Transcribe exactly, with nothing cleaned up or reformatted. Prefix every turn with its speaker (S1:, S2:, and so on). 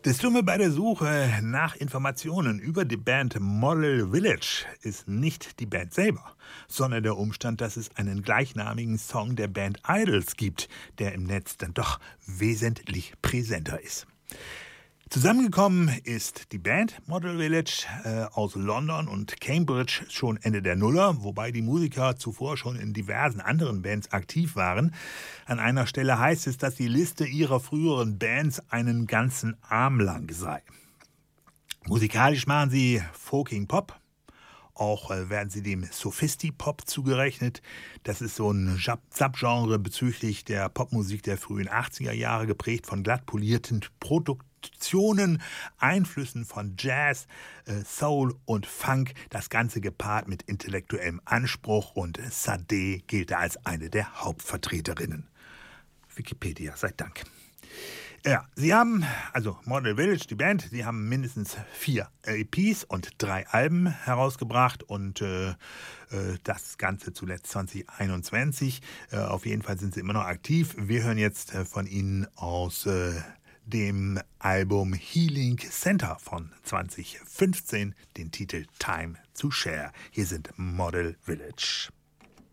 S1: Das Dumme bei der Suche nach Informationen über die Band Model Village ist nicht die Band selber, sondern der Umstand, dass es einen gleichnamigen Song der Band Idols gibt, der im Netz dann doch wesentlich präsenter ist. Zusammengekommen ist die Band Model Village äh, aus London und Cambridge schon Ende der Nuller, wobei die Musiker zuvor schon in diversen anderen Bands aktiv waren. An einer Stelle heißt es, dass die Liste ihrer früheren Bands einen ganzen Arm lang sei. Musikalisch machen sie Folking Pop. Auch äh, werden sie dem Sophisti-Pop zugerechnet. Das ist so ein Subgenre bezüglich der Popmusik der frühen achtziger Jahre, geprägt von glatt polierten Produktionen, Einflüssen von Jazz, äh, Soul und Funk. Das Ganze gepaart mit intellektuellem Anspruch, und Sade gilt da als eine der Hauptvertreterinnen. Wikipedia, sei Dank. Ja, sie haben, also Model Village, die Band, sie haben mindestens vier E Ps und drei Alben herausgebracht und äh, äh, das Ganze zuletzt zwanzig einundzwanzig. Äh, auf jeden Fall sind sie immer noch aktiv. Wir hören jetzt äh, von ihnen aus äh, dem Album Healing Center von zwanzig fünfzehn den Titel Time to Share. Hier sind Model Village.